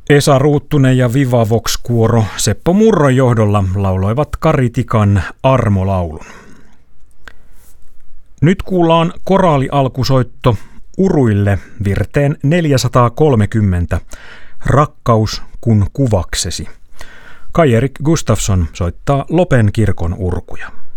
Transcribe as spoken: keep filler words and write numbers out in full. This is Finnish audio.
Esa Ruuttunen ja Viva Vox-kuoro Seppo Murron johdolla lauloivat Kari Tikan Armolaulun. Nyt kuullaan koraalialkusoitto Uruille virteen neljäsataakolmekymmentä, Rakkaus kun kuvaksesi. Kai Erik Gustafsson soittaa Lopen kirkon urkuja.